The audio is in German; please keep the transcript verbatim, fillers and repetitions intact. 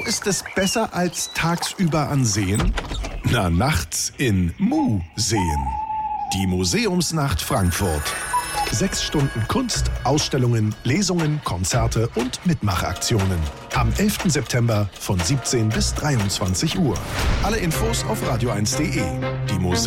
ist es besser als tagsüber ansehen? Na, nachts in Museen. Die Museumsnacht Frankfurt. Sechs Stunden Kunst, Ausstellungen, Lesungen, Konzerte und Mitmachaktionen. Am elften September von siebzehn bis dreiundzwanzig Uhr. Alle Infos auf radio eins punkt de. Die Museen